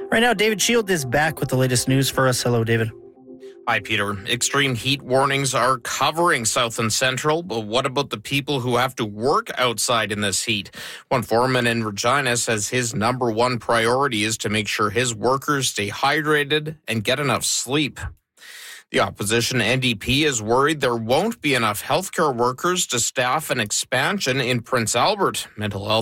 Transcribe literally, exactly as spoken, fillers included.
Right now, David Shield is back with the latest news for us. Hello, David. Hi, Peter. Extreme heat warnings are covering South and Central, but what about the people who have to work outside in this heat? One foreman in Regina says his number one priority is to make sure his workers stay hydrated and get enough sleep. The opposition N D P is worried there won't be enough healthcare workers to staff an expansion in Prince Albert. Mental health